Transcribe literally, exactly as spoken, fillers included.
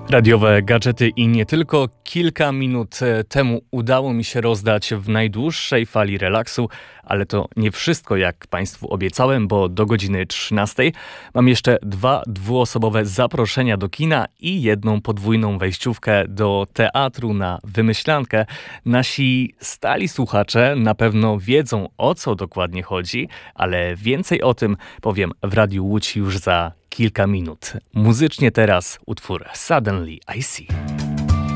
Radiowe gadżety i nie tylko. Kilka minut temu udało mi się rozdać w najdłuższej fali relaksu, ale to nie wszystko, jak Państwu obiecałem, bo do godziny trzynastej mam jeszcze dwa dwuosobowe zaproszenia do kina i jedną podwójną wejściówkę do teatru na wymyślankę. Nasi stali słuchacze na pewno wiedzą, o co dokładnie chodzi, ale więcej o tym powiem w Radiu Łódź już za kilka minut. Muzycznie teraz utwór Suddenly I See.